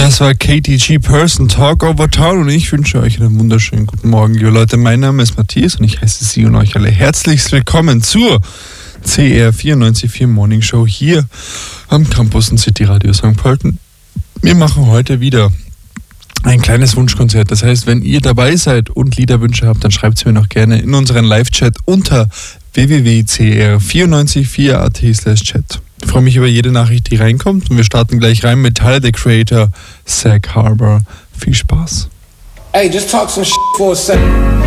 Das war KTG Person Talk Over Town und ich wünsche euch einen wunderschönen guten Morgen, liebe Leute. Mein Name ist Matthias und ich heiße Sie und euch alle herzlichst willkommen zur CR 94.4 Morning Show hier am Campus in City Radio St. Pölten. Wir machen heute wieder ein kleines Wunschkonzert. Das heißt, wenn ihr dabei seid und Liederwünsche habt, dann schreibt es mir noch gerne in unseren Live-Chat unter www.cr944.at/chat. Ich freue mich über jede Nachricht, die reinkommt und wir starten gleich rein mit Tyler, the Creator, Sag Harbor. Viel Spaß. Hey, just talk some shit for a second.